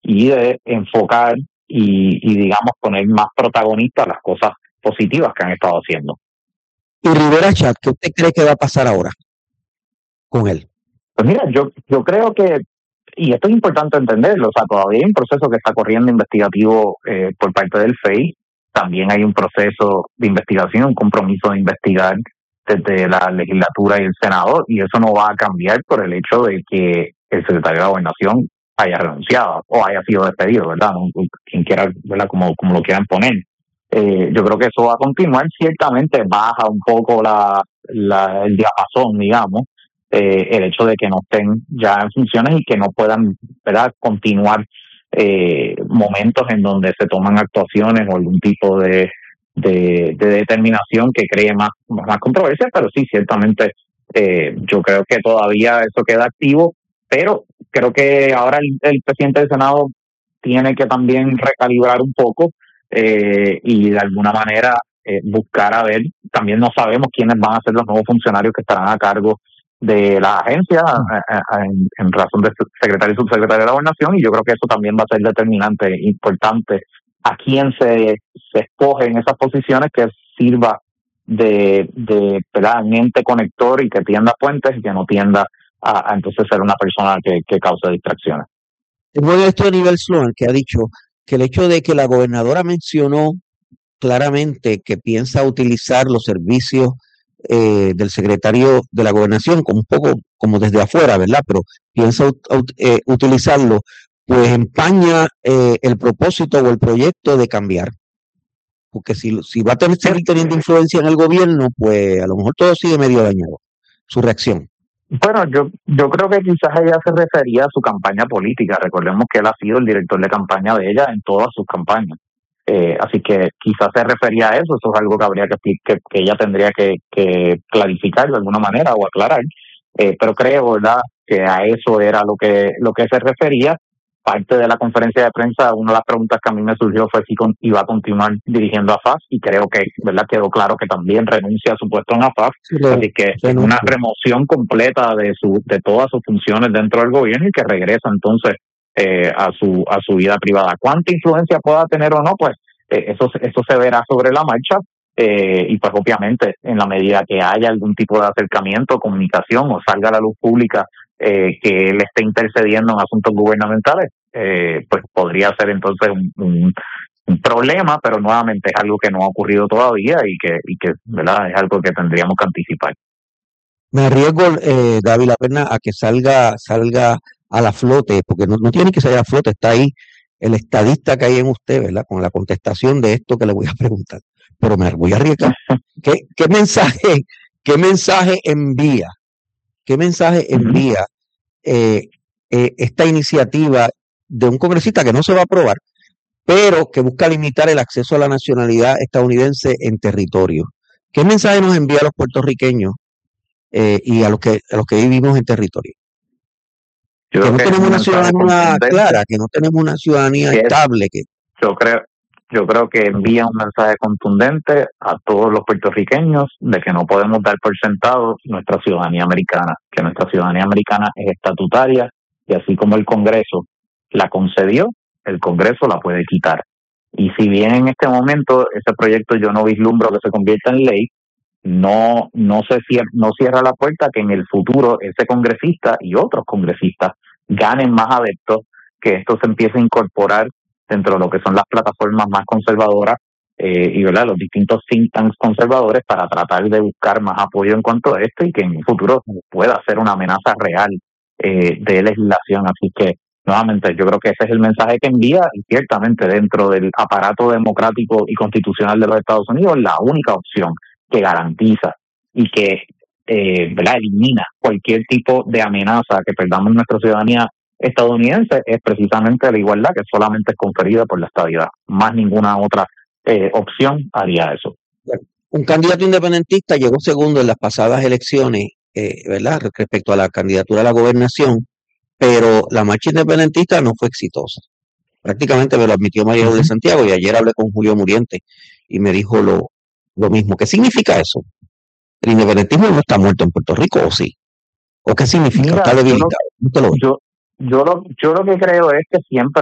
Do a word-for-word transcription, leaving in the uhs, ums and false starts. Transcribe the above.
y de enfocar y, y digamos poner más protagonistas las cosas positivas que han estado haciendo. Y Rivera Chat, ¿qué usted cree que va a pasar ahora con él? Pues mira, yo, yo creo que, y esto es importante entenderlo, o sea, todavía hay un proceso que está corriendo investigativo eh, por parte del F E I, también hay un proceso de investigación, un compromiso de investigar desde la legislatura y el Senado, y eso no va a cambiar por el hecho de que el secretario de la Gobernación haya renunciado o haya sido despedido, ¿verdad? Quien quiera, ¿verdad? Como, como lo quieran poner. Eh, yo creo que eso va a continuar, ciertamente baja un poco la, la el diapasón, digamos, eh, el hecho de que no estén ya en funciones y que no puedan, ¿verdad?, continuar eh, momentos en donde se toman actuaciones o algún tipo de, de, de determinación que cree más, más controversia, pero sí, ciertamente eh, yo creo que todavía eso queda activo, pero creo que ahora el, el presidente del Senado tiene que también recalibrar un poco eh, y de alguna manera eh, buscar a ver, también no sabemos quiénes van a ser los nuevos funcionarios que estarán a cargo de la agencia en, en razón de secretario y subsecretario de la Gobernación, y yo creo que eso también va a ser determinante, importante, a quién se, se escoge en esas posiciones que sirva de, de ¿verdad?, un ente conector y que tienda puentes y que no tienda a, a entonces ser una persona que, que cause distracciones. Tengo esto de nivel Sloan, que ha dicho que el hecho de que la gobernadora mencionó claramente que piensa utilizar los servicios eh, del secretario de la Gobernación, como un poco como desde afuera, ¿verdad? Pero piensa ut, ut, eh, utilizarlo, pues empaña eh, el propósito o el proyecto de cambiar. Porque si, si va a tener, seguir teniendo influencia en el gobierno, pues a lo mejor todo sigue medio dañado. Su reacción. Bueno, yo yo creo que quizás ella se refería a su campaña política. Recordemos que él ha sido el director de campaña de ella en todas sus campañas. Eh, así que quizás se refería a eso. Eso es algo que habría que que, que ella tendría que, que clarificar de alguna manera o aclarar. Eh, pero creo, ¿verdad?, que a eso era lo que lo que se refería. Parte de la conferencia de prensa, una de las preguntas que a mí me surgió fue si con, iba a continuar dirigiendo a F A F, y creo que, ¿verdad?, quedó claro que también renuncia a su puesto en A F A F, sí, así que es una remoción completa de su de todas sus funciones dentro del gobierno y que regresa entonces eh, a su a su vida privada. ¿Cuánta influencia pueda tener o no? Pues eh, eso eso se verá sobre la marcha. Eh, y pues obviamente en la medida que haya algún tipo de acercamiento, comunicación o salga a la luz pública eh, que él esté intercediendo en asuntos gubernamentales, eh, pues podría ser entonces un, un, un problema, pero nuevamente es algo que no ha ocurrido todavía y que, y que ¿verdad?, es algo que tendríamos que anticipar. Me arriesgo, eh, David, la pena a que salga salga a la flote, porque no, no tiene que salir a flote, está ahí el estadista que hay en usted, ¿verdad?, con la contestación de esto que le voy a preguntar. Pero me voy a arriesgar. ¿Qué, qué mensaje, qué mensaje envía? ¿Qué mensaje envía eh, eh, esta iniciativa de un congresista que no se va a aprobar, pero que busca limitar el acceso a la nacionalidad estadounidense en territorio? ¿Qué mensaje nos envía a los puertorriqueños eh, y a los que a los que vivimos en territorio? Yo que no que tenemos una ciudadanía clara, que no tenemos una ciudadanía que estable. Que yo creo Yo creo que envía un mensaje contundente a todos los puertorriqueños de que no podemos dar por sentado nuestra ciudadanía americana, que nuestra ciudadanía americana es estatutaria y así como el Congreso la concedió, el Congreso la puede quitar. Y si bien en este momento ese proyecto yo no vislumbro que se convierta en ley, no no se cierra, no cierra la puerta que en el futuro ese congresista y otros congresistas ganen más adeptos, que esto se empiece a incorporar dentro de lo que son las plataformas más conservadoras eh, y ¿verdad?, los distintos think tanks conservadores para tratar de buscar más apoyo en cuanto a esto y que en el futuro pueda ser una amenaza real eh, de legislación. Así que nuevamente yo creo que ese es el mensaje que envía, y ciertamente dentro del aparato democrático y constitucional de los Estados Unidos la única opción que garantiza y que eh, ¿verdad?, elimina cualquier tipo de amenaza que perdamos nuestra ciudadanía estadounidense es precisamente la igualdad, que solamente es conferida por la estadidad. Más ninguna otra eh, opción haría eso. Un candidato independentista llegó segundo en las pasadas elecciones, eh, ¿verdad?, respecto a la candidatura a la gobernación, pero la marcha independentista no fue exitosa. Prácticamente me lo admitió María de Santiago, y ayer hablé con Julio Muriente y me dijo lo, lo mismo. ¿Qué significa eso? ¿El independentismo no está muerto en Puerto Rico o sí? ¿O qué significa? Mira, ¿Está debilitado? Yo, yo, yo, lo, yo lo que creo es que siempre